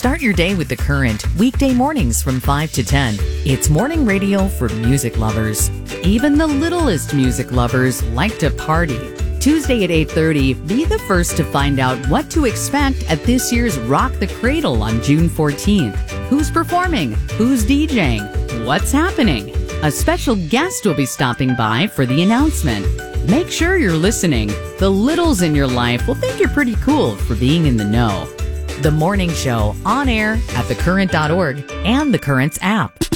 Start your day with The Current, weekday mornings from 5 to 10. It's morning radio for music lovers. Even the littlest music lovers like to party. Tuesday at 8:30, be the first to find out what to expect at this year's Rock the Cradle on June 14th. Who's performing? Who's DJing? What's happening? A special guest will be stopping by for the announcement. Make sure you're listening. The littles in your life will think you're pretty cool for being in the know. The Morning Show, on air at thecurrent.org and The Current's app.